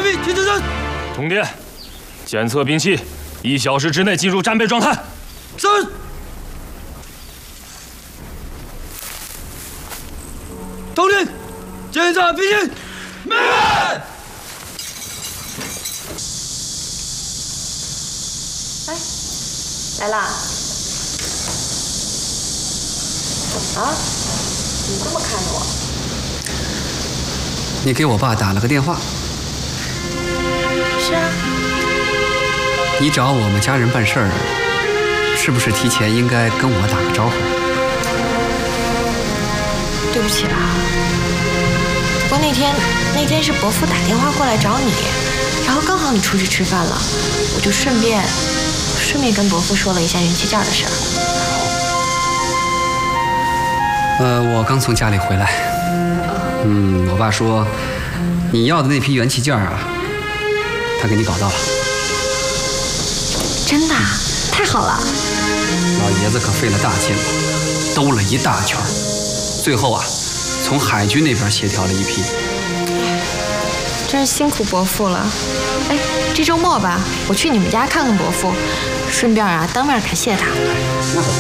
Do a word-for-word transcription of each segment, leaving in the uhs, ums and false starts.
兵，请指示。 通电，检测兵器，一小时之内进入战备状态。 是。通电，检查兵器，命令。 哎，来啦！啊，你这么看着我？ 你给我爸打了个电话。 是啊。 你找我们家人办事儿，是不是提前应该跟我打个招呼？ 对不起啦。不过那天那天是伯父打电话过来找你，然后刚好你出去吃饭了，我就顺便顺便跟伯父说了一下元器件的事儿。 呃，我刚从家里回来。嗯，我爸说你要的那批元器件啊，他给你搞到了。 真的？太好了！ 老爷子可费了大劲了，兜了一大圈，最后啊，从海军那边协调了一批。 真是辛苦伯父了。哎，这周末吧，我去你们家看看伯父，顺便啊当面感谢他。 那可不。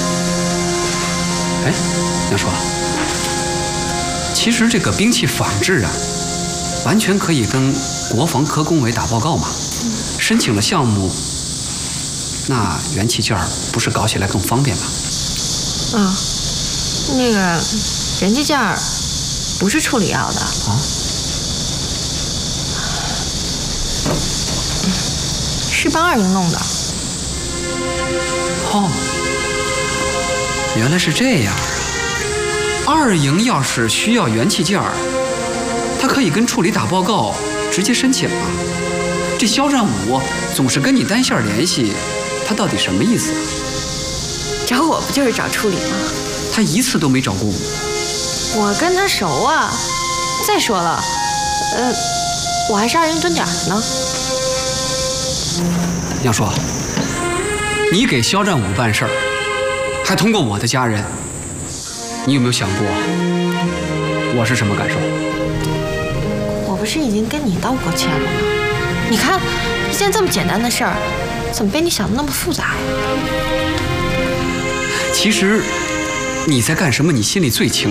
哎，杨叔，其实这个兵器仿制啊，完全可以跟国防科工委打报告嘛。嗯、申请了项目，那元器件不是搞起来更方便吗？ 啊，那个元器件不是处理要的啊。是帮二营弄的。 哦，原来是这样啊！二营要是需要元器件儿，他可以跟处理打报告，直接申请啊。这肖战武总是跟你单线联系，他到底什么意思啊？ 找我不就是找处理吗？ 他一次都没找过我。 我跟他熟啊。再说了，呃，我还是二营蹲点呢。 杨叔，你给肖战武办事儿，还通过我的家人，你有没有想过我是什么感受？ 我不是已经跟你道过歉了吗？你看，一件这么简单的事儿，怎么被你想得那么复杂呀？ 其实你在干什么，你心里最清楚。